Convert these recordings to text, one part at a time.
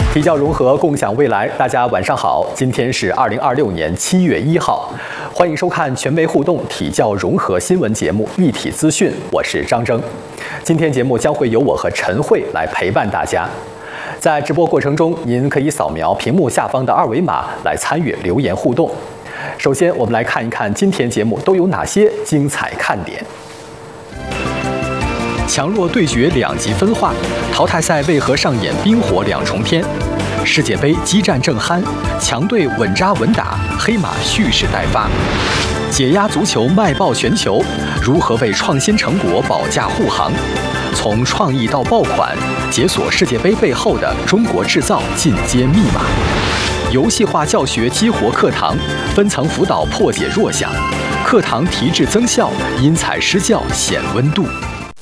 提教融合，共享未来。大家晚上好，今天是2026年7月1号，欢迎收看全媒互动体教融合新闻节目《一体资讯》，我是张征。今天节目将会由我和陈慧来陪伴大家。在直播过程中，您可以扫描屏幕下方的二维码来参与留言互动。首先，我们来看一看今天节目都有哪些精彩看点。强弱对决两极分化，淘汰赛为何上演冰火两重天？世界杯激战正酣，强队稳扎稳打，黑马蓄势待发。解压足球卖爆全球，如何为创新成果保驾护航？从创意到爆款，解锁世界杯背后的中国制造进阶密码。游戏化教学激活课堂，分层辅导破解弱项，课堂提质增效，因材施教显温度。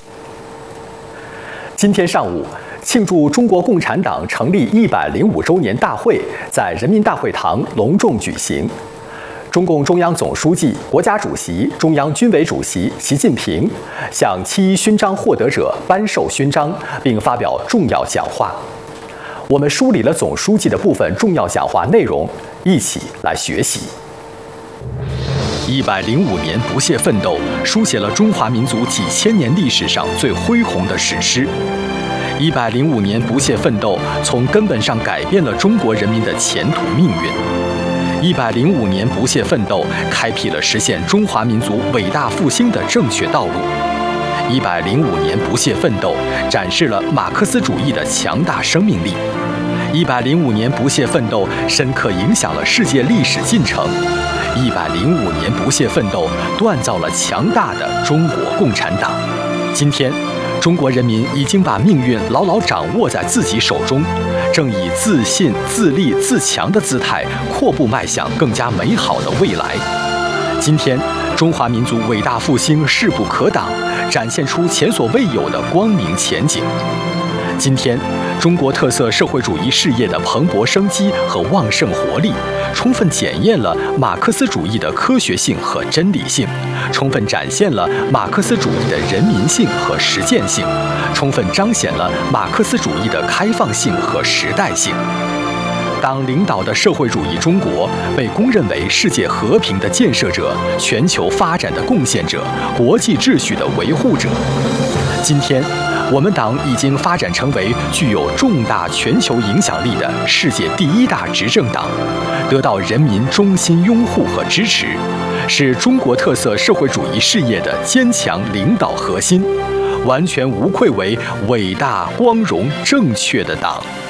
今天上午，庆祝中国共产党成立105周年大会在人民大会堂隆重举行。中共中央总书记、国家主席、中央军委主席习近平向7·1勋章获得者颁授勋章，并发表重要讲话。我们梳理了总书记的部分重要讲话内容，一起来学习。105年不懈奋斗，书写了中华民族几千年历史上最恢宏的史诗。105年不懈奋斗，从根本上改变了中国人民的前途命运。105年不懈奋斗，开辟了实现中华民族伟大复兴的正确道路。105年不懈奋斗，展示了马克思主义的强大生命力。105年不懈奋斗，深刻影响了世界历史进程。105年不懈奋斗，锻造了强大的中国共产党。今天，中国人民已经把命运牢牢掌握在自己手中，正以自信、自立、自强的姿态，阔步迈向更加美好的未来。今天，中华民族伟大复兴势不可挡，展现出前所未有的光明前景。今天，中国特色社会主义事业的蓬勃生机和旺盛活力，充分检验了马克思主义的科学性和真理性，充分展现了马克思主义的人民性和实践性，充分彰显了马克思主义的开放性和时代性。党领导的社会主义中国被公认为世界和平的建设者、全球发展的贡献者、国际秩序的维护者。今天，我们党已经发展成为具有重大全球影响力的世界第1大执政党，得到人民衷心拥护和支持，是中国特色社会主义事业的坚强领导核心，完全无愧为伟大、光荣、正确的党。